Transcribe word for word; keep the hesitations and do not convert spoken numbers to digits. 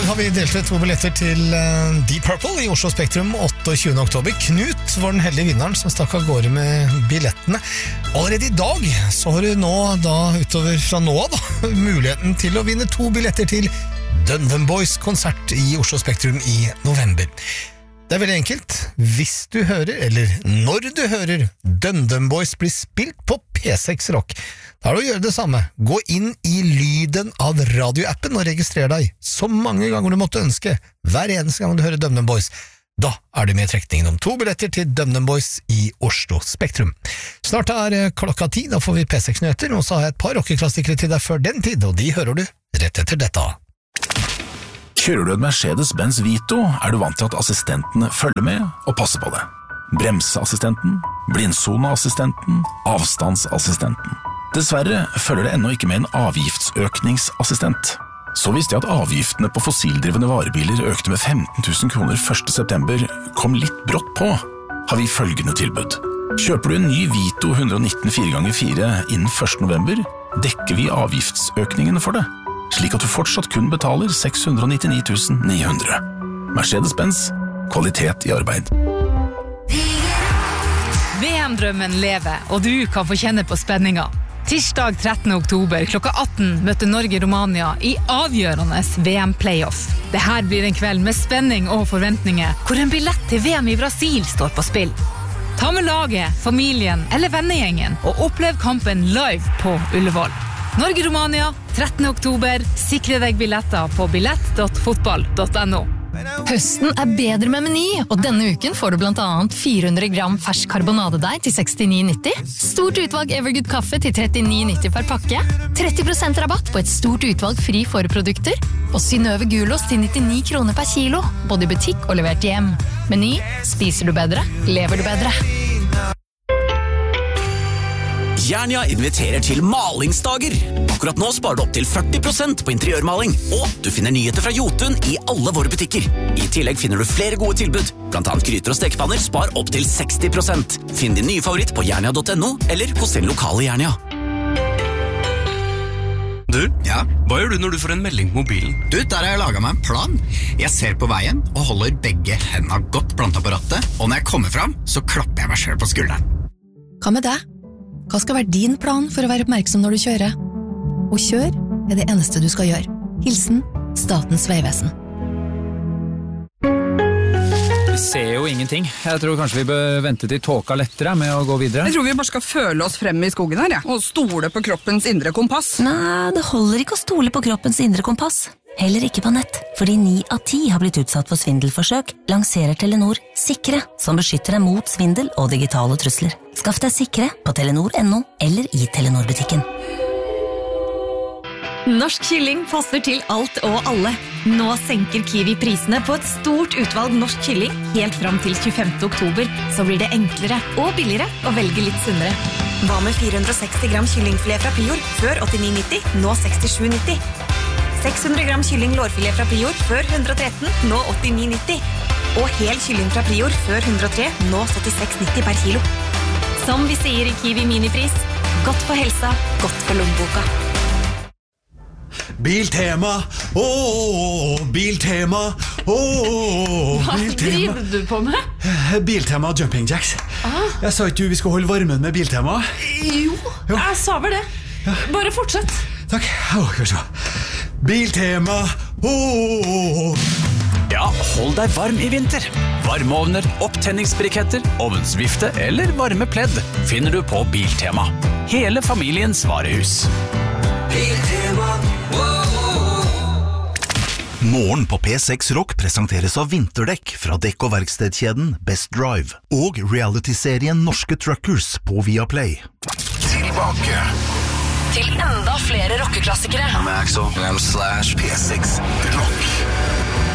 dag har vi delt ut to billetter til Deep Purple i Oslo Spektrum åtteogtjuende oktober. Knut var den heldige vinneren som stakk av gårde med billettene. Allerede i dag så har du nå, da, utover fra nå da, muligheten til å vinne to billetter til DumDum Boys konsert i Oslo Spektrum i november. Det er veldig enkelt. Hvis du hører, eller når du hører DumDum Boys bli spilt på P seks Rock, da er det å gjøre det samme. Gå inn i lyden av radioappen og registrer deg så mange ganger du måtte ønske, hver eneste gang du hører DumDum Boys. Da er du med i trekningen om to billetter til DumDum Boys i Oslo Spektrum. Snart er klokka ti, da får vi P seks-nyheter, og så har jeg et par rockeklassikere til deg før den tid, og de hører du rett etter dette. Kjører du en Mercedes-Benz Vito, er du vant til at assistentene følger med og passer på det. Bremseassistenten, blindsoneassistenten, avstandsassistenten. Dessverre følger det ennå ikke med en avgiftsøkningsassistent. Så visste jeg at avgiftene på fossildrivende varebiler økte med femten tusen kroner første september, kom litt brått på, har vi følgende tilbud. Kjøper du en ny Vito one nineteen fire ganger fire innen første november, dekker vi avgiftsøkningene for det, slik at du fortsatt kun betaler seks hundre nittini tusen ni hundre. Mercedes-Benz, kvalitet i arbeid. V M-drømmen lever, og du kan få kjenne på spenninga. Tirsdag trettende oktober klokka atten møter Norge-Romania i avgjørende V M-playoff. Dette blir en kveld med spenning og forventninger, hvor en billett til V M i Brasil står på spill. Ta med laget, familien eller vennegjengen og opplev kampen live på Ullevål. Norge-Romania, trettende oktober. Sikre deg billetter på billett punktum fotball punktum no. Høsten er bedre med Meny, og denne uken får du blant annet fire hundre gram fersk karbonadedeig til sekstini nitti, stort utvalg Evergood kaffe til trettini nitti per pakke, tretti prosent rabatt på et stort utvalg fri forprodukter, og Synnøve gulost til nittini kroner per kilo, både i butikk og levert hjem. Meny, spiser du bedre, lever du bedre. Jernia inviterer til malingsdager. Akkurat nå sparer du opp til førti prosent på interiørmaling, og du finner nyheter fra Jotun i alle våre butikker. I tillegg finner du flere gode tilbud, blant annet gryter og stekepanner spar opp til seksti prosent. Finn din nye favoritt på jernia punktum no eller hos din lokale Jernia. Du, ja? Hva gjør du når du får en melding på mobilen? Du, der har jeg laget meg en plan. Jeg ser på veien og holder begge hendene godt plantet på rattet, og når jeg kommer fram, så klapper jeg meg selv på skulderen. Hva med deg? Hva skal være din plan for å være oppmerksom når du kjører? Og kjør er det eneste du skal gjøre. Hilsen Statens vegvesen. Vi ser jo ingenting. Jeg tror kanskje vi bør vente til tåka lettere med å gå videre. Jeg tror vi bare skal føle oss frem i skogen her, ja. Og stole på kroppens indre kompass. Nei, det holder ikke å stole på kroppens indre kompass. Heller ikke på nett, fordi ni av ti har blitt utsatt for svindelforsøk, lanserer Telenor Sikre, som beskytter deg mot svindel og digitale trusler. Skaff deg Sikre på telenor punktum no eller i Telenor-butikken. Norsk kylling passer til alt og alle. Nå senker Kiwi prisene på et stort utvalg norsk kylling helt fram til tjuefemte oktober, så blir det enklere og billigere å velge litt sunnere. Hva med fire hundre seksti gram kyllingfilet fra Prior, før åttini nitti, nå sekstisju nitti? seks hundre gram kylling lårfilet fra Prior, før one tretten, nå åttini nitti. Og hel kylling fra Prior, før one oh tre, nå syttiseks nitti per kilo. Som vi sier i Kiwi Minipris, godt for helsa, godt for lommeboka. Biltema, ååå, Biltema, ååå, Hva Biltema. driver du på med? Biltema Jumping Jacks. Ah. Jeg sa ikke du vi skal holde varmen med Biltema? Jo, Jo. jeg sa vel det. Bare fortsett. Takk. Åh, skal vi se. Biltema, ååå. Ja, hold deg varm i vinter. Varmeovner, opptenningsbriketter, ovnsvifte eller varme pledd finner du på Biltema. Hele familiens varehus. Biltema, Morgen på P seks Rock presenteres av vinterdekk fra dekk- og verkstedkjeden Best Drive og reality-serien Norske Truckers på Viaplay. Tilbake Til enda flere rockeklassikere. I'm Axel. I'm Slash. P seks Rock.